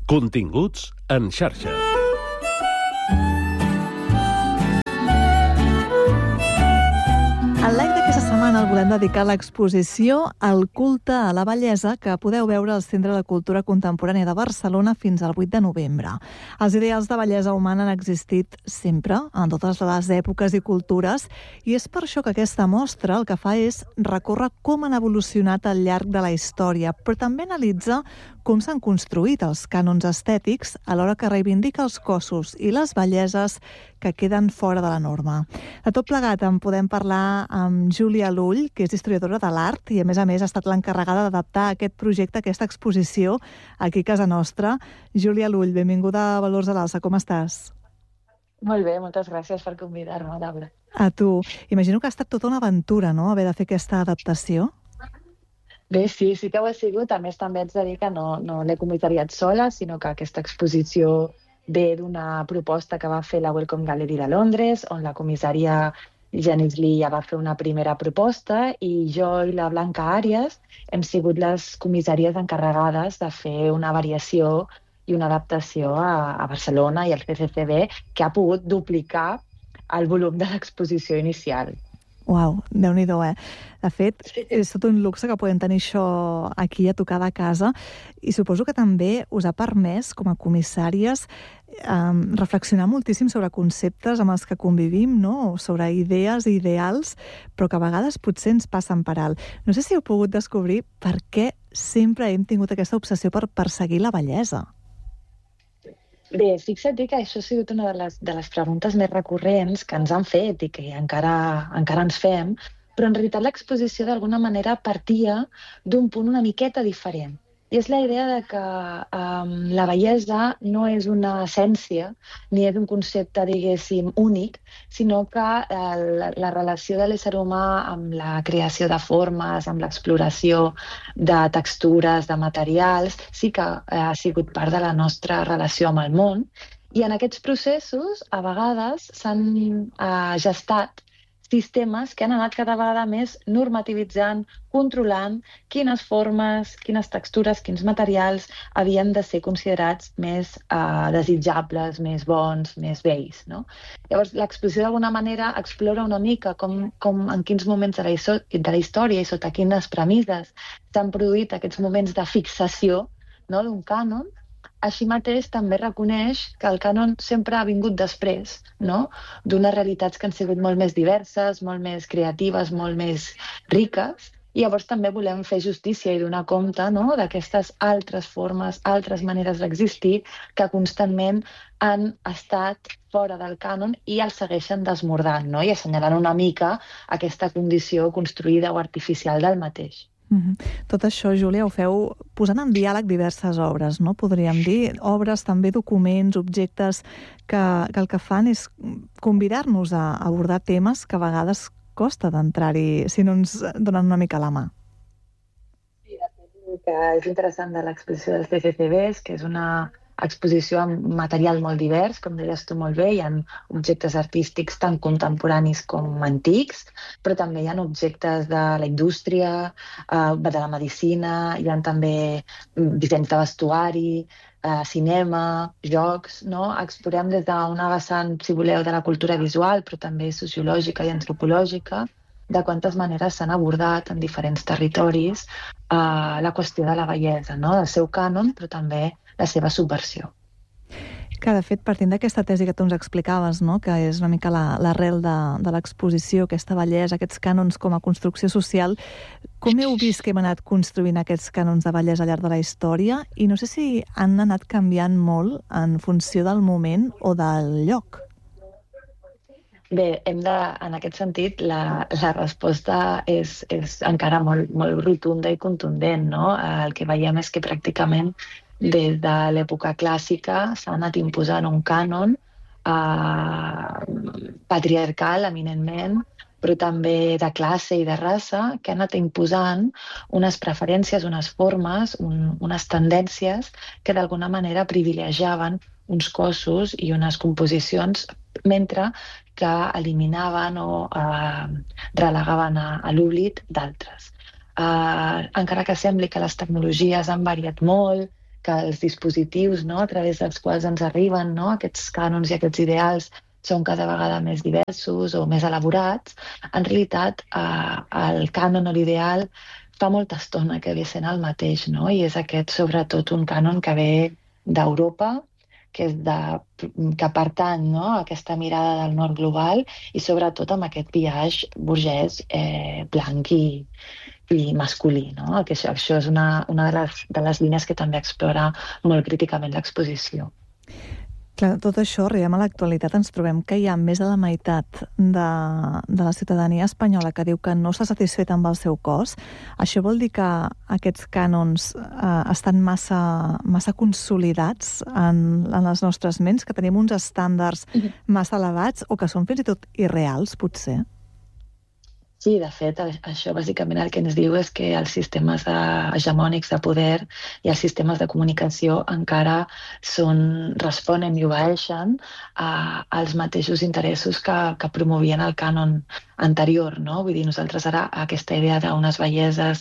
Continguts en xarxa. El live d'aquesta setmana el volem dedicar a l'exposició El culte a la bellesa, que podeu veure al Centre de Cultura Contemporània de Barcelona fins al 8 de novembre. Els ideals de bellesa humana han existit sempre, en totes les èpoques i cultures, i és per això que aquesta mostra el que fa és recórrer com han evolucionat al llarg de la història, però també analitza com s'han construït els cànons estètics alhora que reivindica els cossos i les belleses que queden fora de la norma. De tot plegat en podem parlar amb Júlia Lull, que és historiadora de l'art i a més ha estat l'encarregada d'adaptar aquest projecte, aquesta exposició, aquí a casa nostra. Júlia Lull, benvinguda a Valors a l'Alça, com estàs? Molt bé, moltes gràcies per convidar-me, Laura. A tu. Imagino que ha estat tota una aventura, no?, haver de fer aquesta adaptació. Bé, sí que ho ha sigut. A més, també haig de dir que no l'he comissariat sola, sinó que aquesta exposició ve d'una proposta que va fer la Wellcome Gallery de Londres, on la comissària Janice Lee ja va fer una primera proposta i jo i la Blanca Àrias hem sigut les comissàries encarregades de fer una variació i una adaptació a Barcelona i al CCCB, que ha pogut duplicar el volum de l'exposició inicial. Uau, Déu-n'hi-do, eh? De fet, és tot un luxe que podem tenir això aquí a tocar de casa i suposo que també us ha permès, com a comissàries, reflexionar moltíssim sobre conceptes amb els que convivim, no?, sobre idees i ideals, però que a vegades potser ens passen per alt. No sé si heu pogut descobrir per què sempre hem tingut aquesta obsessió per perseguir la bellesa. Bé, fixa't que això ha sigut una de les preguntes més recurrents que ens han fet i que encara ens fem, però en realitat l'exposició d'alguna manera partia d'un punt una miqueta diferent. I és la idea de que la bellesa no és una essència ni és un concepte, diguéssim, únic, sinó que la relació de l'ésser humà amb la creació de formes, amb l'exploració de textures, de materials, sí que ha sigut part de la nostra relació amb el món. I en aquests processos, a vegades, s'han gestat sistemes que han anat cada vegada més normativitzant, controlant quines formes, quines textures, quins materials havien de ser considerats més desitjables, més bons, més bells, no? Llavors, l'exposició d'alguna manera explora una mica com en quins moments de la història i sota quines premisses s'han produït aquests moments de fixació, no?, d'un cànon. Així mateix també reconeix que el cànon sempre ha vingut després, no?, d'unes realitats que han sigut molt més diverses, molt més creatives, molt més riques, i llavors també volem fer justícia i donar compte, no?, d'aquestes altres formes, altres maneres d'existir que constantment han estat fora del cànon i el segueixen desmordant, no?, i assenyalant una mica aquesta condició construïda o artificial del mateix. Tot això, Júlia, ho feu posant en diàleg diverses obres, no? Podríem dir, obres, també documents, objectes que el que fan és convidar-nos a abordar temes que a vegades costa d'entrar-hi si no ens donen una mica la mà. Sí, de fet, el que és interessant de l'exposició dels CCCBs, que és una exposició amb material molt divers, com deies tu molt bé, hi ha objectes artístics tant contemporanis com antics, però també hi ha objectes de la indústria, de la medicina, hi ha també dissenys de vestuari, cinema, jocs, no? Explorem des d'una vessant, si voleu, de la cultura visual, però també sociològica i antropològica, de quantes maneres s'han abordat en diferents territoris la qüestió de la bellesa, no?, del seu cànon, però també la seva subversió. Que, de fet, partint d'aquesta tesi que tu ens explicaves, no?, que és una mica l'arrel de l'exposició, aquesta bellesa, aquests cànons com a construcció social, com heu vist que hem anat construint aquests cànons de bellesa al llarg de la història? I no sé si han anat canviant molt en funció del moment o del lloc. Bé, en aquest sentit, la resposta és encara molt, molt rotunda i contundent, no? El que veiem és que pràcticament des de l'època clàssica s'ha anat imposant un cànon patriarcal, eminentment, però també de classe i de raça, que ha anat imposant unes preferències, unes formes, unes tendències que d'alguna manera privilegiaven uns cossos i unes composicions, mentre que eliminaven o relegaven a l'oblit d'altres. Encara que sembli que les tecnologies han variat molt, que els dispositius, no?, a través dels quals ens arriben, no?, aquests cànons i aquests ideals són cada vegada més diversos o més elaborats, en realitat el cànon o l'ideal fa molta estona que ve sent el mateix, no? I és aquest, sobretot, un cànon que ve d'Europa, que pertany, no?, a aquesta mirada del nord global i sobretot amb aquest biaix burgès blanc i masculí, no? Que això és una de les línies que també explora molt críticament l'exposició. Clar, tot això, arribem a l'actualitat, ens trobem que hi ha més de la meitat de la ciutadania espanyola que diu que no està satisfet amb el seu cos. Això vol dir que aquests cànons estan massa consolidats en les nostres ments, que tenim uns estàndards massa elevats o que són fins i tot irreals, potser? Sí, de fet, això bàsicament el que ens diu és que els sistemes hegemònics de poder i els sistemes de comunicació encara responen i obeeixen als mateixos interessos que promovien el cànon anterior, no? Vull dir, nosaltres ara aquesta idea d'unes belleses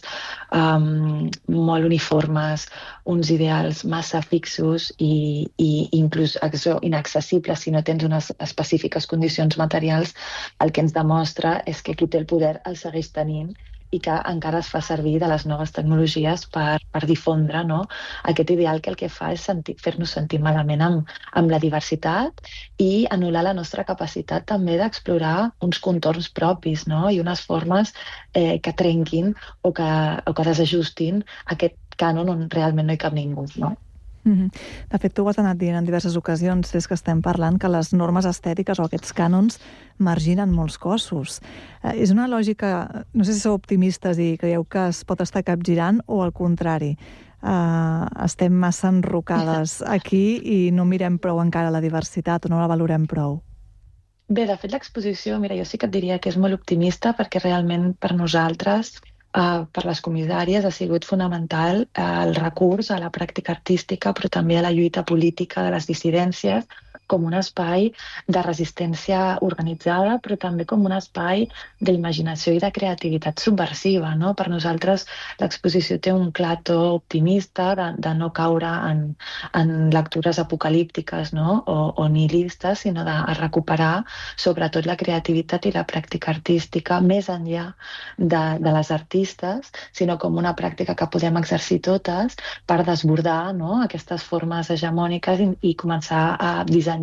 molt uniformes, uns ideals massa fixos i inclús inaccessibles si no tens unes específiques condicions materials, el que ens demostra és que qui té el poder el segueix tenint i que encara es fa servir de les noves tecnologies per difondre, no?, aquest ideal que el que fa és fer-nos sentir malament amb la diversitat i anul·lar la nostra capacitat també d'explorar uns contorns propis, no?, i unes formes que trenquin o que desajustin aquest cànon on realment no hi cap ningú, no? De fet, tu ho has anat dient en diverses ocasions des que estem parlant que les normes estètiques o aquests cànons marginen molts cossos. És una lògica, no sé si sou optimistes i creieu que es pot estar capgirant o al contrari, estem massa enrocades aquí i no mirem prou encara la diversitat o no la valorem prou? Bé, de fet, l'exposició, mira, jo sí que et diria que és molt optimista perquè realment per nosaltres per les comissàries ha sigut fonamental el recurs a la pràctica artística, però també a la lluita política de les dissidències com un espai de resistència organitzada, però també com un espai d'imaginació i de creativitat subversiva, no? Per nosaltres l'exposició té un clar to optimista de no caure en lectures apocalíptiques, no?, o nihilistes, sinó de recuperar sobretot la creativitat i la pràctica artística més enllà de les artistes, sinó com una pràctica que podem exercir totes per desbordar, no?, aquestes formes hegemòniques i començar a dissenyar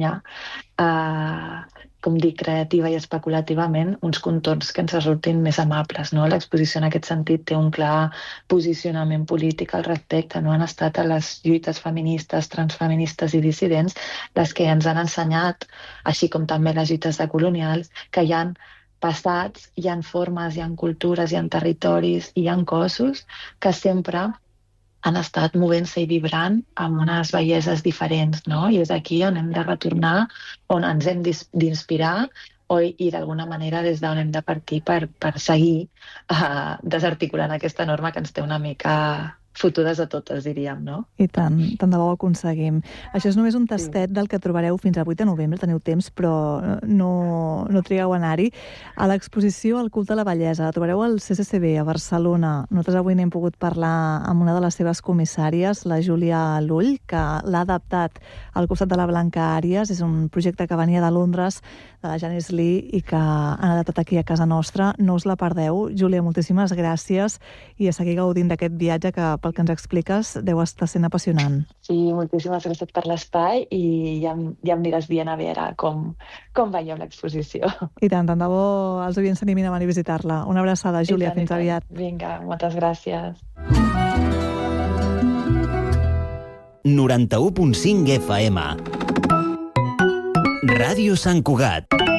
com dic, creativa i especulativament, uns contorns que ens resultin més amables, no? L'exposició en aquest sentit té un clar posicionament polític al respecte, no? Han estat a les lluites feministes, transfeministes i dissidents les que ens han ensenyat, així com també les lluites decolonials, que hi ha passats, hi ha formes, hi ha cultures, hi ha territoris, hi ha cossos que sempre han estat movent-se i vibrant amb unes belleses diferents, no? I és aquí on hem de retornar, on ens hem d'inspirar i d'alguna manera des d'on hem de partir per seguir desarticulant aquesta norma que ens té una mica fotudes a totes, diríem, no? I tant de bo ho aconseguim. Això és només un tastet del que trobareu fins al 8 de novembre, teniu temps, però no trigueu a anar-hi. A l'exposició El culte a la bellesa, la trobareu al CCCB, a Barcelona. Nosaltres avui n'hem pogut parlar amb una de les seves comissàries, la Júlia Lull, que l'ha adaptat al costat de la Blanca Àries. És un projecte que venia de Londres, de la Janice Lee, i que han adaptat aquí a casa nostra. No us la perdeu. Júlia, moltíssimes gràcies i a seguir gaudint d'aquest viatge que, pel que ens expliques, deu estar sent apassionant. Sí, moltíssimes gràcies per l'espai i ja em diràs dient a veure com veieu l'exposició. I tant de bo els oients s'animin a venir a visitar-la. Una abraçada, Júlia, fins aviat. Vinga, moltes gràcies. 91.5 FM Ràdio Sant Cugat.